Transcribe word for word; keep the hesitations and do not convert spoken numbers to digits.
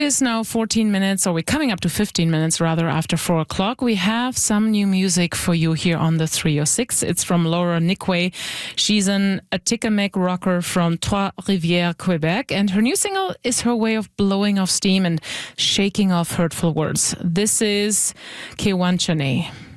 It's now fourteen minutes, or we're coming up to fifteen minutes rather, after four o'clock. We have some new music for you here on the three oh six. It's from Laura Nickway. She's an Atikamekw rocker from Trois-Rivières, Quebec, and her new single is her way of blowing off steam and shaking off hurtful words. This is Kewanchane.